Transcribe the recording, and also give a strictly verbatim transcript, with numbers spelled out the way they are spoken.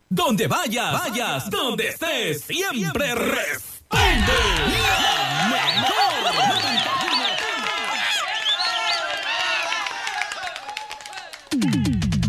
Donde vayas, vayas, donde estés, siempre responde la mejor.